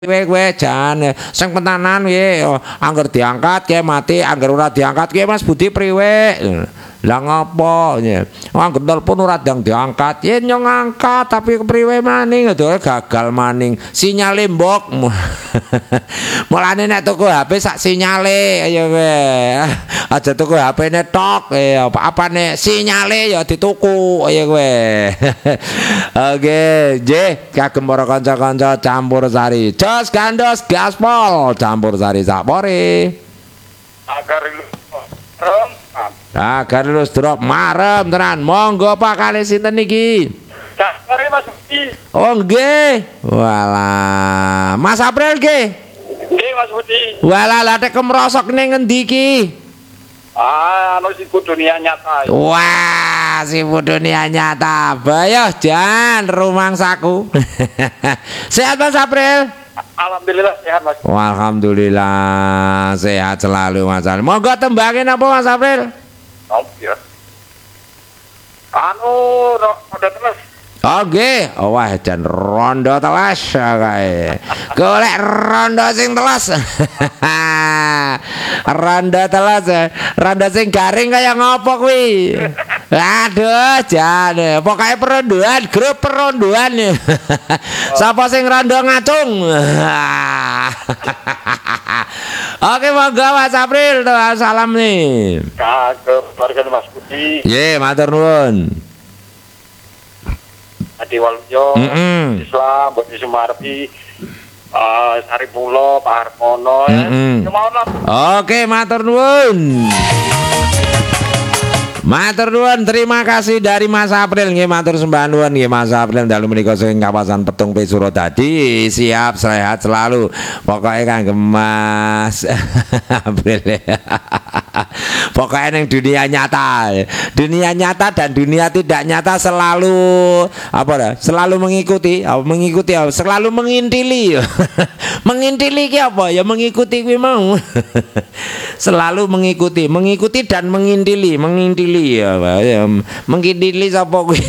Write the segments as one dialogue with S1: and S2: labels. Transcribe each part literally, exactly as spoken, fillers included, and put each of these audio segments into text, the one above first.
S1: Kowe kowe jan sing pentanan piye angger diangkat kae mati angger ora diangkat kae Mas Budi priwe lah ngopo angger telepon ora dang diangkat yen yo ngangkat tapi kepriwe maning gagal maning sinyale mbok mulane nek tuku H P sak sinyale ayo kowe aja tuku H P-ne tok apa-apane sinyale ya dituku ayo kowe oke nggih kagem para kanca-kanca campur sari jos gandos gaspol campur sari sapore
S2: agar rom
S1: agar lulus drop marem tenan monggo Pak kali sinten niki
S2: Sore Mas Budi
S1: oh nggih walah Mas April nggih
S2: nggih Mas Budi
S1: walah lha tek kemrosok ning ngendi iki
S2: ah anu siku dunia nyata
S1: wah siku dunia nyata bayo jan rumangsaku sehat Mas April
S2: alhamdulillah sehat Mas
S1: alhamdulillah sehat selalu Mas April monggo tembangin apa Mas April
S2: oh iya anu rondo teles
S1: oke oh, wah jan rondo teles kae golek rondo sing teles rondo teles rondo sing garing kaya ngopo kuwi aduh jan pokoke perondoan grup perondoan sapa sing rondo ngacung oke monggo Mas April salam nih
S2: kagem keluarga Mas Budi
S1: nggih matur nuwun
S2: Adi Waluyo,
S1: mm -mm.
S2: Islam, Budi Sumardi, uh, Sari Pulo, Pak Harmono, mm -mm. ya.
S1: Oke, matur nuwun. Matur nuwun, terima kasih dari Mas April nggih matur sembah nuwun nggih Mas April dalu menika saking kawasan Petung P Suradadi siap sehat selalu pokoknya kangge Mas April pokoknya yang dunia nyata dunia nyata dan dunia tidak nyata selalu apa dah selalu mengikuti apa mengikuti apa selalu mengintili mengintili ki apa ya mengikuti kuwi mau selalu mengikuti mengikuti dan mengintili mengintili ya, ya mengintili sapa kuwi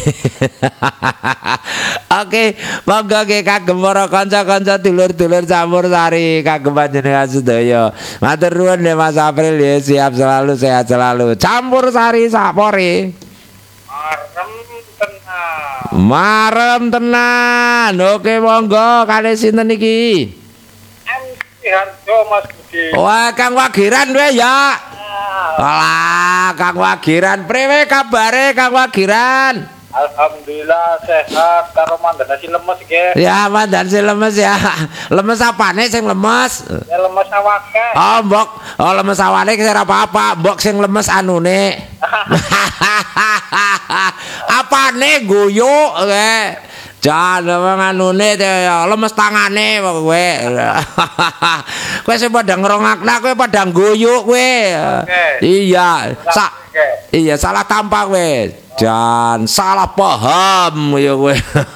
S1: oke monggo ge kagem para kanca-kanca dulur-dulur campur sari kagem panjenengan sedaya matur nuwun ya Mas April ya siap selalu sehat selalu campur sari sapore
S2: Marem tenan
S1: marem tenan oke monggo kali sinten iki
S2: M C Harjo Mas Budi
S1: wah Kang Wagiran we ya walah Kang Wagiran priwe kabare Kang Wagiran
S2: alhamdulillah sehat karo mandane si lemes nggih
S1: ya mandan si lemes ya lemes apane sing lemes
S2: ya lemes awake
S1: oh mbok oh lemes awane ki ora apa-apa mbok sing lemes anune apane guyuk kowe jan anune lemes tangane kowe kowe sing padha ngrongakna kowe padha guyuk kowe iya sak iya salah tampak kowe dan salah paham ya kowe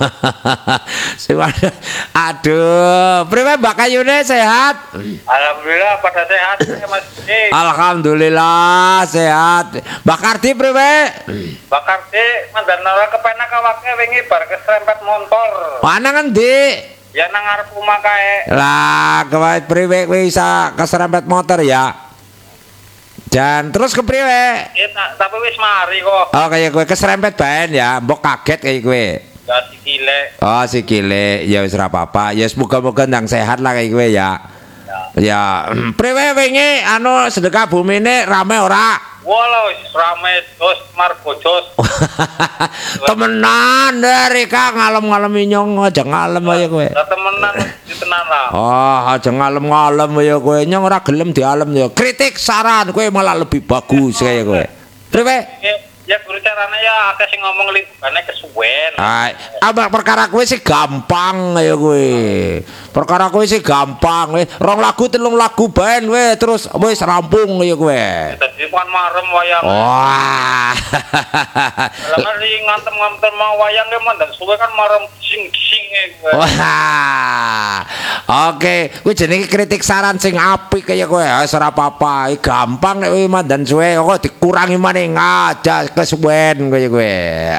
S1: aduh priwe Mbak Kayune sehat
S2: alhamdulillah pada sehat ya Mas Budi
S1: alhamdulillah sehat Mbak Kardi priwe
S2: Mbak Kardi mandanara kepenak awake wingi bar keserempet motor
S1: mana ngendi
S2: ya nang ngarep omah kae
S1: lah kowe priwe kowe isa keserempet motor ya dan terus kepriwe
S2: eh tapi wis mari kok
S1: oh kayak kowe keserempet baen ya mbok kaget kayak kowe
S2: ya sikile
S1: oh sikile ya wis ora apa-apa ya semoga-moga ndang sehat lah kayak kowe ya ya priwe wingi anu sedekah bumine rame ora
S2: walau rame dos margo jos
S1: temenan dari Kak ngalem-ngalem nyong aja ngalem aja kowe
S2: temenan tenan lah
S1: oh aja ngalem-ngalem ya kowe nyong ora gelem dialem ya kritik saran kowe malah lebih bagus kayak kowe priwe
S2: ya guru caranya ya akeh sing ngomong lingkungannya kesuwen
S1: ah abang perkara kowe sih gampang ya kowe perkara kowe sih gampang we rong lagu telung lagu ben we terus wis rampung ya kowe
S2: dadi kan marem wayang
S1: wah
S2: lama ri ngantem-ngantem mau wayang ge mandan suwe kan marem sing-sing kowe
S1: wah oke kowe jenenge kritik saran sing apik kaya kowe wis ora apa-apa gampang nek kowe mandan suwe kok dikurangi maning aja kesuwen kaya kowe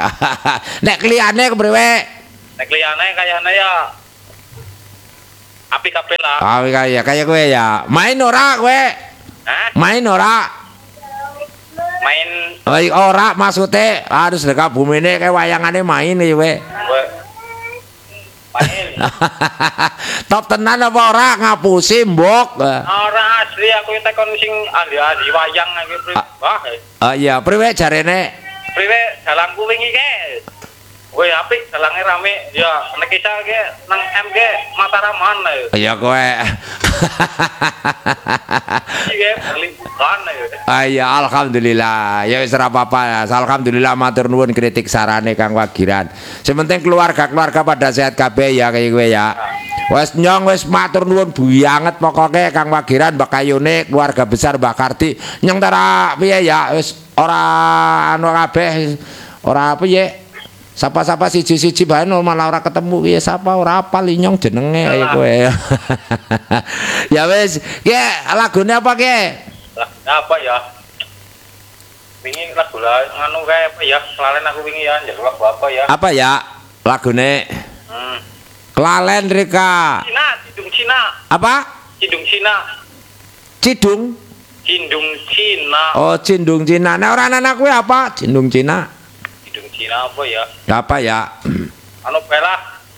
S1: nek kliyane kepriwe
S2: nek liyane kayane ya Api kabeh lah.
S1: Ah kaya kaya kowe ya. Main ora kowe?
S2: Hah?
S1: Main ora?
S2: Main
S1: Oh, ora maksudnya harus dekat bumi ini kayak wayangane main iki kowe.
S2: kowe main.
S1: Top tenan apa ora ngapusi mbok?
S2: Ora asli aku tekon sing ahli-ahli wayang iki priwe. Wah.
S1: Oh iya, priwe jarene?
S2: Priwe dalangku wingi ke. Woi apik dalange rame ya nek isa ke nang M ke Mataraman lho.
S1: Iya kowe.
S2: Iki bali kan lho.
S1: Ah iya alhamdulillah. Ya wis ora apa-apa. Alhamdulillah matur nuwun kritik sarane Kang Wagiran. Sementing keluarga-keluarga pada sehat kabeh ya kaya kowe ya. Wes nyong wis matur nuwun banget pokoke Kang Wagiran Mbak Kayune keluarga besar Mbak Karti. Nyong tara piye ya wis ora anu kabeh ora apa ya. Sapa-sapa siji-siji bae malah ora ketemu ya sapa ora apal nyong jenenge ayo kowe. Ya wis, ki lagune apa ki?
S2: Lagu apa ya? Wingi lagu lah nganu kae apa ya? Kelalen aku wingi ya, njaluk lagu apa ya?
S1: Apa ya lagune?
S2: Hmm.
S1: Kelalen Rika.
S2: Cina, Cidung Cina.
S1: Apa?
S2: Cidung Cina.
S1: Cidung.
S2: Cindung Cina.
S1: Oh, Cindung Cina. Nah, orang anak kuwi apa? Cindung Cina.
S2: Cindung Cina apa ya?
S1: Apa ya?
S2: Anu bela.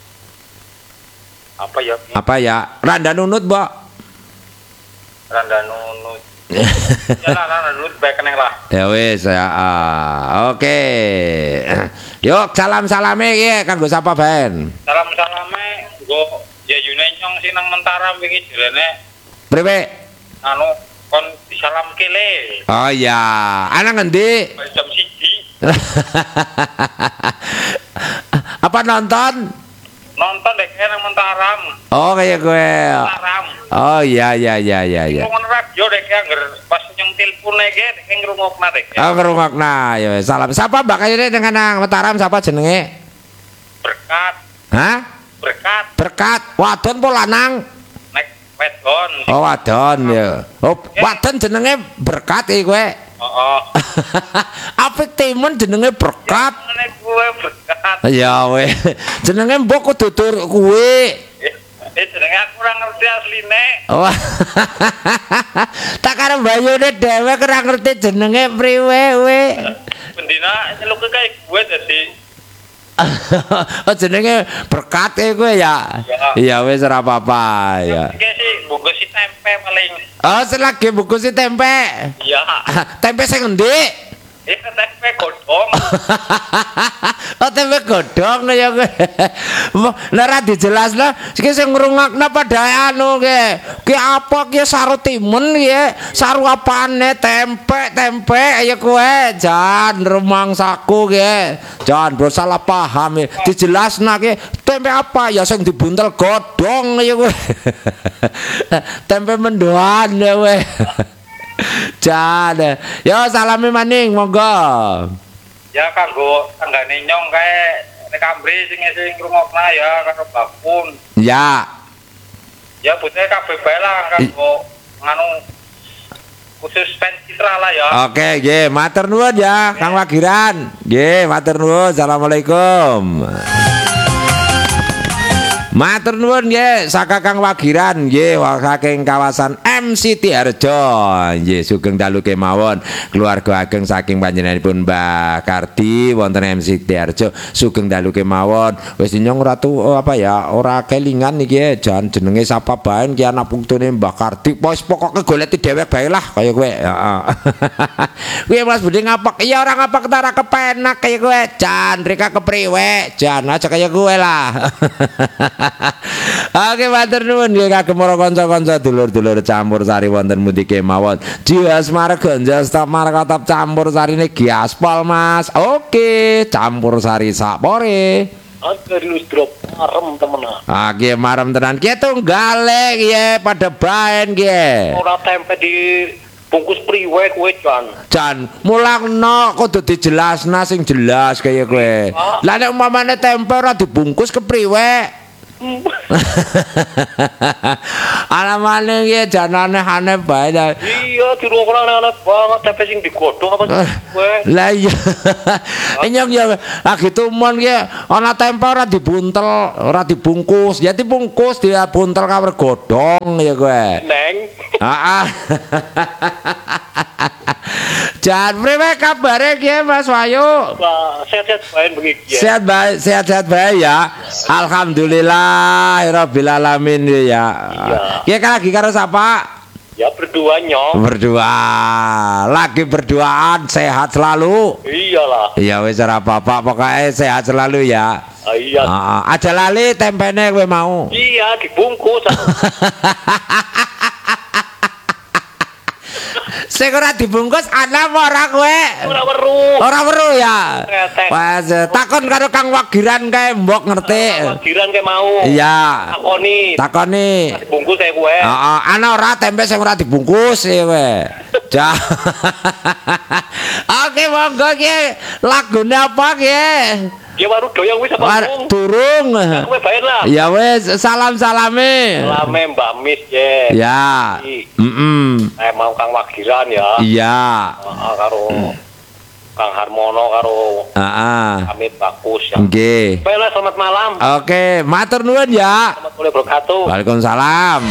S2: Apa ya?
S1: Apa ya? Randa nunut, Mbok.
S2: Randa nunut. Ya lah, randa nunut bae keneh lah.
S1: Ya wis ya. ah, Oke. Yuk, salam-salame iki kanggo sapa ben?
S2: Salam-salame nggo Yayune Nyong sing nang Mentara wingi jelene
S1: Priwe?
S2: anu kon disalam kele.
S1: Oh iya, ana ngendi?
S2: Jam siji.
S1: Apa nonton?
S2: Nonton dek nang Mentaram.
S1: Oh kayak gue.
S2: Mentaram.
S1: Oh iya iya iya iya iya.
S2: Ngomong radio dek angger pas nyong telepon ge dek ngrungokna dek.
S1: Oh ngrungokna ya salam. Siapa Mbak Kayune dengan nang Mataram siapa jenenge?
S2: Berkat.
S1: Hah?
S2: Berkat.
S1: Berkat. Wadon po lanang?
S2: Nek wedon.
S1: Oh wadon ya. Oh wadon jenenge Berkat iki kowe.
S2: Heeh.
S1: Apik timun jenenge Berkat.
S2: Nek kowe berkat.
S1: Ya we. Jenenge mbok kudu tur kuwi.
S2: Eh jenenge aku ora ngerti asline.
S1: Wah. Tak karo bayune dhewe ora ngerti jenenge priwe we.
S2: Bendina nyeluk kae gue dadi
S1: Oh jenenge Berkat e kowe ya. Iya wis ora apa-apa ya.
S2: iki sih bungkus si tempe paling.
S1: Oh selagi bungkus si tempe.
S2: Iya.
S1: Tempe sing endi?
S2: Eh tempe godhong.
S1: Oh tempe godhong ya kowe. Lah ra dijelasno iki sing ngrungokna pada anu ki. Ki apa ki saru timun ki? Saru apane tempe tempe ya kowe. Jan rumangsaku ki. Jan bro salah paham ya. Dijelasna ki tempe apa ya sing dibuntel godhong ya kowe. Tempe mendoan ya kowe. Jan. Yo salami maning monggo.
S2: Ya kanggo tanggane Nyong kae nek Amri sing sing ngrungokna ya karo Bakun.
S1: Ya.
S2: Ya putih kabeh bae lah kanggo nganu khusus fans Citra lah ya.
S1: Oke, nggih, matur nuwun ya Kang Wagiran. Nggih, matur nuwun. Assalamualaikum. Matur nuwun nggih saka Kang Wagiran nggih saking kawasan M Siti Harjo. Nggih sugeng dalu kemawon keluarga ageng saking panjenenganipun Mbah Karti wonten M Siti Harjo. Sugeng dalu kemawon. Wis nyong ratu oh, apa ya ora kelingan niki jan jenenge sapa bae ki anak puktune Mbah Karti. Wis pokoke goleki dhewek bae lah kaya kowe. Heeh. Kuwi Mas Budi ngapek. Ya ora ngapek ora kepenak kaya kowe. Jan rika kepriwe. Jan aja kaya kowe lah. Oke matur nuwun nggih kagem para kanca-kanca dulur-dulur campur sari wonten mundi kemawon. Jiwas marga stop marga top campur sarine giaspol Mas. Oke, campur sari sapore.
S2: Terus drop marem temenan.
S1: Ah nggih marem tenan. Ki tunggale nggih pada baen nggih.
S2: Ora tempe di bungkus priwe kowe Jan.
S1: Jan, mulangno kudu dijelasna sing jelas kaya kowe. Lah nek umpamane tempe ora dibungkus kepriwe? Alamane iki jan aneh-aneh bae.
S2: Iya, di ruang aneh-aneh banget tapi sing digodhong apa kowe?
S1: Lah iya. Nyong ya lagi tumon ki ana tempe ora dibuntel, ora dibungkus. Ya dibungkus dia buntel karo godhong ya kowe.
S2: Neng.
S1: Heeh. Jan priwe kabare ki Mas Wahyu?
S2: Wah, sehat-sehat bae begini ya.
S1: Sehat baik, sehat-sehat baik ya. Alhamdulillah rabbil alamin ya. Iya. Ki lagi karo sapa?
S2: Ya berdua nyong.
S1: Berdua. Lagi berduaan sehat selalu.
S2: Iyalah.
S1: Iya wis ora apa-apa, pokoke sehat selalu ya.
S2: Ah, iya.
S1: Heeh, aja lali tempene kowe mau.
S2: Iya, dibungkus.
S1: Sing ora dibungkus ana apa ora kowe?
S2: Ora weru.
S1: Ora weru ya.
S2: Kretek.
S1: Wes takon karo Kang Wagiran kae mbok ngerti.
S2: Wagiran kae mau.
S1: Iya.
S2: Takoni.
S1: Takoni.
S2: Dibungkus kae kowe.
S1: Heeh, ana ora tempe sing ora dibungkus ya kowe. Ja. Oke, monggo ki. Lagune apa ki?
S2: Ya baru doyong wis apa
S1: War, durung.
S2: Kowe bayar lah.
S1: Ya wis, salam-salame.
S2: Salame Mbak Mis ya.
S1: Ya. Heeh.
S2: Eh mau Kang Wagiran ya.
S1: Iya.
S2: Heeh karo Kang Harmono karo
S1: Heeh.
S2: Amit bagus ya.
S1: Nggih.
S2: Baiklah, selamat malam.
S1: Oke, matur nuwun ya.
S2: Selamat sore wabarakatuh.
S1: Waalaikumsalam.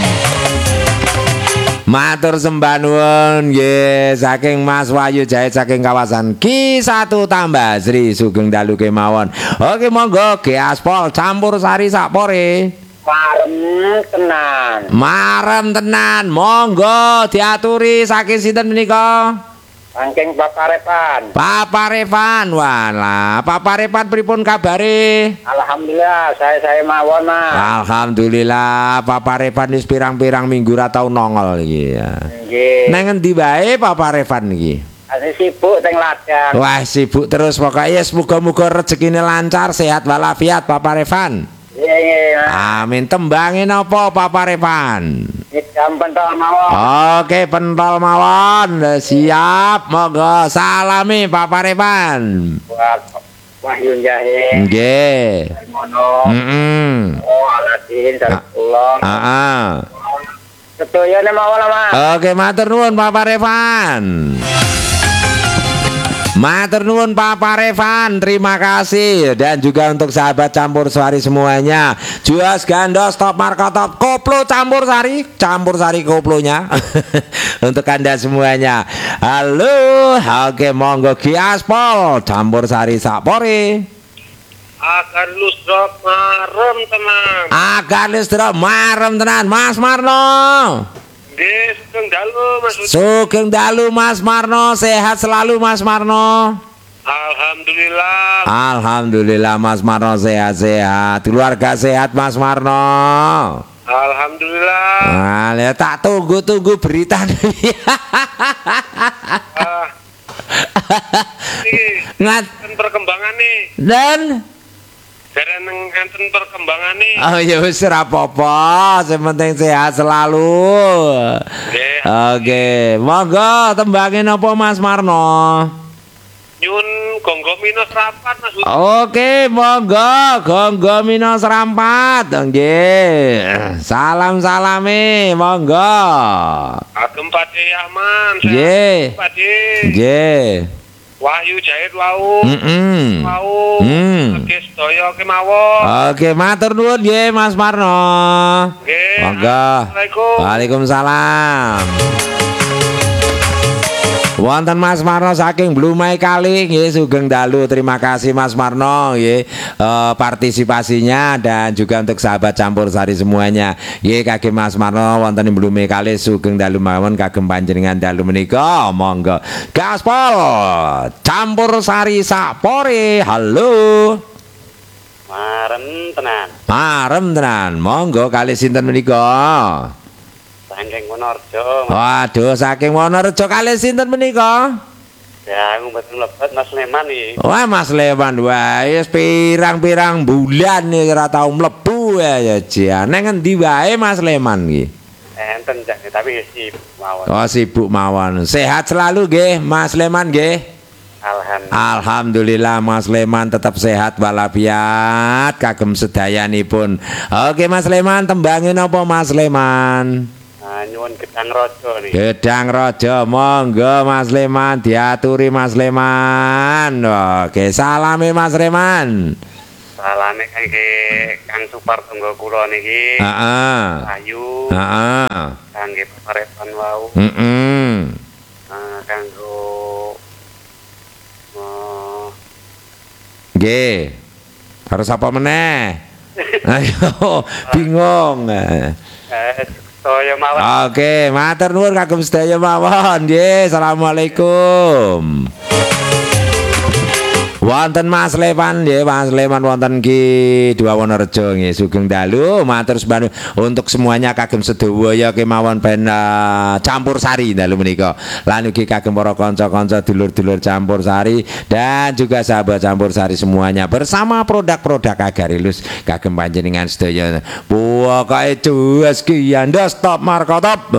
S1: Matur sembah nuwun nggih saking Mas Wahyu Jahit saking kawasan Ki satu tambah Sri Sugeng Dalu kemawon. Oke monggo Ge Aspol campur sari sakpore.
S3: Marem tenan.
S1: Marem tenan. Monggo diaturi saking sinten menika?
S3: Saking Paparepan.
S1: Paparepan. Walah, Paparepan pripun kabare?
S3: Alhamdulillah, saya saya mawon Mas.
S1: Alhamdulillah, Paparepan wis pirang-pirang minggu ra tau nongol iki ya.
S3: Nggih.
S1: Nang endi wae Paparepan iki?
S3: Asih sibuk teng ladang.
S1: Wah, sibuk terus pokoknya yes, muga-muga rezekine lancar, sehat walafiat Paparepan.
S3: Iya iya.
S1: Amin. Tembangin apa Paparepan?
S3: Jam pentol mawon.
S1: Oke, pentol mawon. Siap, monggo salami Paparepan.
S3: Buat Wahyu Jahit.
S1: Nggih.
S3: Mono.
S1: Heeh.
S3: Oh, Aladin Sarkullah.
S1: Heeh.
S3: Sedayane mawon Mas.
S1: Oke, matur nuwun Paparepan. Matur nuwun Paparepan, terima kasih. Dan juga untuk sahabat campur sari semuanya, Juas Gandos Top Markotop Koplo campur sari, campur sari koplonya untuk Anda semuanya. Halo, oke monggo Ki Aspol campur sari sakpore.
S2: Akan lusrok marem tenan.
S1: Akan listro marem tenan Mas Marno.
S2: Nggih, Sugeng Dalu Mas.
S1: Sugeng Dalu Mas Marno, sehat selalu Mas Marno.
S2: Alhamdulillah.
S1: Alhamdulillah Mas Marno sehat-sehat. Keluarga sehat Mas Marno.
S2: Alhamdulillah.
S1: Nah, ya, tak tunggu-tunggu berita nih.
S2: Ah. Iki
S1: Ngat
S2: kan perkembangan nih.
S1: dan
S2: Jarang enten perkembangan nih.
S1: oh ya wis ora apa-apa, sing penting sehat selalu.
S2: Nggih.
S1: Oke, monggo tembangin apa Mas Marno?
S2: Nyun gonggo minus rapat Mas.
S1: Oke, monggo gonggo minos rampat. Nggih. Salam-salame, monggo.
S2: Agem Pakde Aman.
S1: Nggih.
S2: Pakde.
S1: Nggih.
S2: Wahyu Jahit wau.
S1: Heeh.
S2: Wau.
S1: Hmm.
S2: Oke, sedaya kemawon.
S1: Oke, matur nuwun nggih Mas Marno.
S2: Nggih.
S1: Monggo.
S2: Assalamualaikum.
S1: Waalaikumsalam. Wonten Mas Marno saking Blumai Kali nggih Sugeng Dalu. Terima kasih Mas Marno nggih eh, partisipasinya dan juga untuk sahabat campur sari semuanya. Nggih kagem Mas Marno wonten ing Blumai Kali Sugeng Dalu mawon kagem panjenengan dalu menika. Monggo. Gaspol campur sari sakpore. Halo.
S3: Marem tenan.
S1: Marem tenan. Monggo kali sinten menika?
S3: Saking Wonorejo.
S1: Waduh, saking Wonorejo kali sinten menika?
S3: Ya, ngumpet mlebet Mas Leman iki.
S1: Wah, Mas Leman, wah, wis pirang-pirang bulan nih ora tau mlebu ya ya jan. Nang endi wae Mas Leman iki?
S3: Enten Cak, tapi sibuk mawon.
S1: Oh, sibuk mawon. Sehat selalu nggih, Mas Leman nggih.
S3: mudah-mudahan.
S1: Alhamdulillah Mas Leman tetap sehat walafiat kagem sedayanipun. Oke Mas Leman, tembangin apa Mas Leman?
S3: Nah, nyuwun Gedang Raja nih.
S1: Gedang Raja, monggo Mas Leman, diaturi Mas Leman. Oke, salame Mas Leman.
S3: Salame kangge Kang Supartungga kula niki.
S1: Heeh.
S3: Ayu.
S1: Heeh.
S3: Kangge paparepan wau.
S1: Heeh.
S3: Nah, kanggo oh,
S1: nggih. Harus apa meneh? Ayo, bingung.
S3: eh saya mawon.
S1: Oke, matur nuwun kagem sedaya mawon. Nggih, asalamualaikum. Wonten Mas Leman nggih, Mas Leman wonten Ki Dua Wonorejo nggih, sugeng dalu matur sembah untuk semuanya kagem sedaya kemawon ben uh, campur sari dalu menika. Lan ugi kagem para kanca-kanca dulur-dulur campur sari dan juga sahabat campur sari semuanya bersama produk-produk Agarilus kagem panjenengan sedaya. Pokoke jues ki anda stop markotop.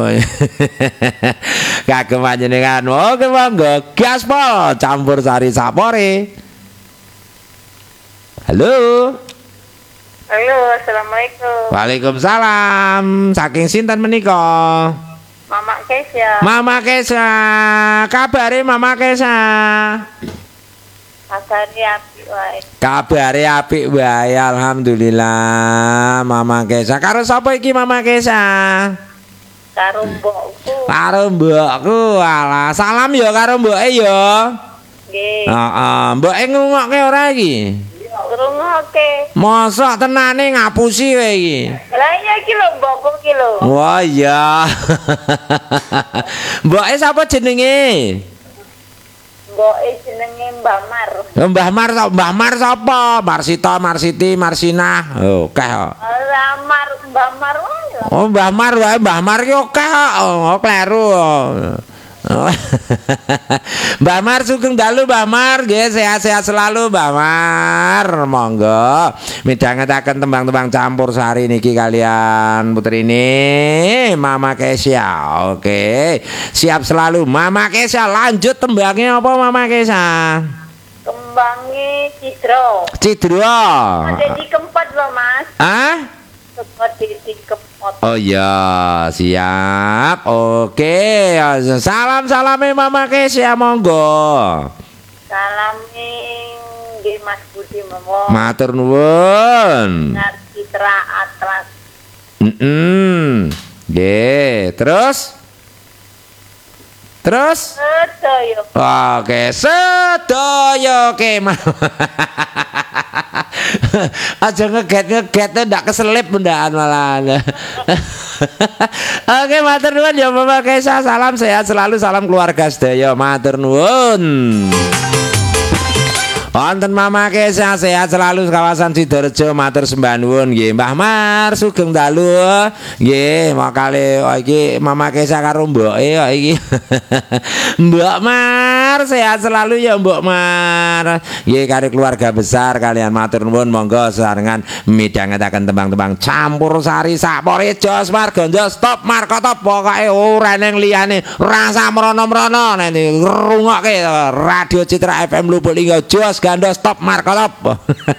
S1: Kagem panjenengan oke monggo gaspol campur sari sapore. Halo.
S4: Halo, assalamualaikum.
S1: Waalaikumsalam. Saking sinten menika?
S4: Mama Kesya.
S1: Mama Kesa. Kabare Mama Kesa?
S4: Kabare apik wae.
S1: Kabare apik wae, alhamdulillah. Mama Kesa. Karo sapa iki Mama Kesa?
S4: Karo mbokku.
S1: Karo mbokku. Alah, salam ya karo mboke ya.
S4: Nggih.
S1: Heeh, mboke ngrungokke ora iki?
S4: Ngrungokke.
S1: Mosok tenane ngapusi kowe iki.
S4: Lah iya iki lho mbokku iki lho.
S1: Wah iya. Mboke sapa jenenge?
S4: Mboke jenenge Mbah Mar.
S1: Mbah Mar, Mbah Mar sapa? Marsita, Marsiti, Marsinah. Oh, akeh kok.
S4: Ora Mar, Mbah Mar wae.
S1: Oh, Mbah Mar wae, Mbah Mar ki akeh kok. Oh, kleru. Mbah Mar sugeng dalu Mbah Mar nggih, sehat-sehat selalu Mbah Mar. Monggo midhangetaken tembang-tembang campur sari niki kalian putri ini Mama Kesya. Oke, siap selalu Mama Kesya. Lanjut tembangnya apa Mama Kesya?
S4: Kembange Cidro.
S1: Cidro.
S4: Ada di Kempot lho, Mas.
S1: Ah?
S4: Seperti di Kempot.
S1: Oh iya, siap. Oke, salam salame Mama Kesya monggo.
S4: Salami nggih Mas Budi mawon.
S1: Matur nuwun.
S4: Citra Atlas.
S1: Heeh. Nggih, terus? Terus?
S4: Sedaya.
S1: Oke, sedaya kemah. Aja ngeget-ngeget tuh ndak keselip bendaan malah. Oke, matur nuwun ya Mama Kesya. Salam sehat selalu, salam keluarga sedaya. Matur nuwun. Wonten Mama Kesya sehat selalu kawasan Sidorejo, matur sembah nuwun nggih. Mbah Mar sugeng dalu nggih, makale iki Mama Kesya karo mboke kok iki. Mbok Mar sehat selalu ya Mbok Mar. Nggih karo keluarga besar kalian matur nuwun monggo sesarengan midhangetaken tembang-tembang campur sari sapore jos marga jos stop markotop pokoke ora neng liyane rasa mrono-mrono nek ngrungokke Radio Citra F M Lubulingga jos ganda stop markotop.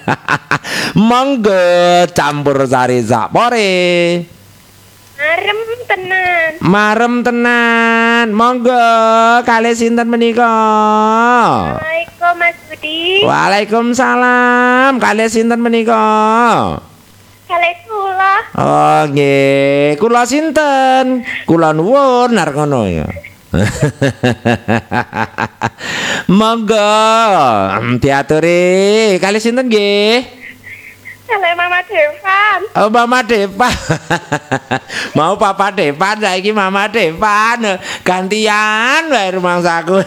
S1: Monggo campur sari sapore.
S4: Marem tenan.
S1: Marem tenan. Monggo kalih sinten menika?
S4: Assalamualaikum Mas Budi.
S1: Waalaikumsalam. Kalih sinten menika?
S4: Kalih kula.
S1: Oh nggih, kula sinten? Kula nuwun arep ngono ya. Monggo diaturi kalih sinten nggih?
S4: Kalih Mama Devan.
S1: Oh Mama Devan. Mau Papa Devan saiki Mama Devan. Gantian wae rumangsaku.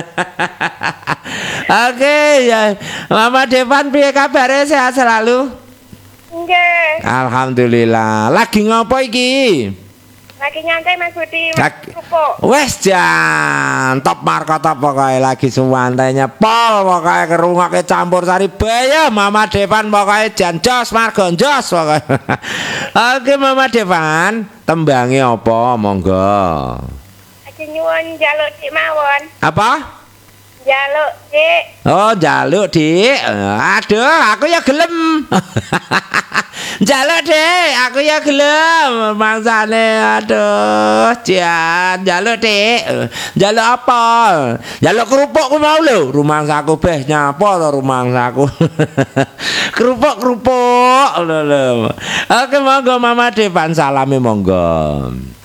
S1: Oke ya. Mama Devan piye kabare, sehat selalu?
S4: Nggih.
S1: Alhamdulillah. Lagi ngopo iki?
S4: Lagi nyantai Mas Budi.
S1: Lagi-
S4: Pupuk.
S1: Wes jan top markotop pokoke lagi suwantainya pol pokoke kerungokke campur sari baya Mama Devan pokoke jan jos margo jos pokoke. Oke Mama Devan, tembange apa monggo?
S4: Aja nyuwun njaluk dik mawon.
S1: Apa?
S4: Jaluk, Dik.
S1: Oh, njaluk, Dik. Aduh, aku ya gelem. Njaluk, Dik. Aku ya gelem. Mangsane aduh, jan njaluk, Dik. Njaluk apa? Njaluk kerupuk ku mau lho. Rumangsaku beh nyapa to rumangsaku. Kerupuk-kerupuk lho lho. Oke, monggo Mama Depan salame monggo.